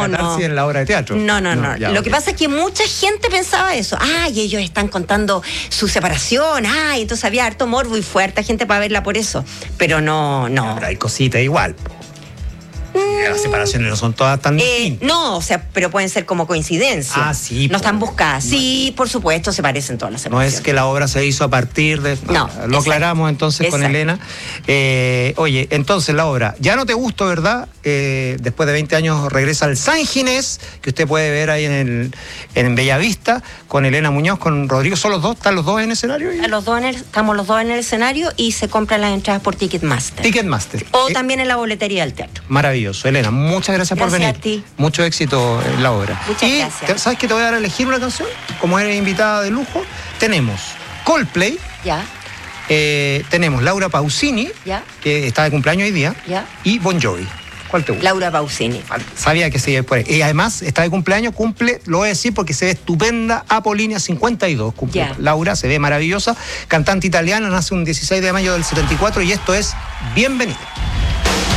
catarsis en la obra de teatro. No. Ya, Lo que pasa es que mucha gente pensaba eso. Y ellos están contando su separación. Entonces había harto morbo y fue harta gente para verla por eso. Pero no. Pero hay cositas igual. Las separaciones no son todas tan distintas. No, pero pueden ser como coincidencias. Sí. No están buscadas. Sí, por supuesto, se parecen todas las separaciones. No es que la obra se hizo a partir de... No. Lo aclaramos entonces con Elena. Oye, entonces la obra, ya no te gustó, ¿verdad? Después de 20 años regresa al San Ginés, que usted puede ver ahí en Bellavista, con Elena Muñoz, con Rodrigo. ¿Son los dos? ¿Están los dos en escenario? Estamos los dos en el escenario y se compran las entradas por Ticketmaster. Ticketmaster. O también en la boletería del teatro. Maravilloso. Elena, muchas gracias por venir. Gracias a ti. Mucho éxito en la obra. Muchas gracias. ¿Sabes qué? Te voy a dar a elegir una canción. Como eres invitada de lujo, tenemos Coldplay. Ya. Tenemos Laura Pausini, Ya. que está de cumpleaños hoy día. Ya. Y Bon Jovi. ¿Cuál te gusta? Laura Pausini. Sabía que se iba por ahí. Y además está de cumpleaños, lo voy a decir porque se ve estupenda. Apolínea 52. Ya. Laura se ve maravillosa. Cantante italiana, nace un 16 de mayo del 74 y esto es Bienvenida.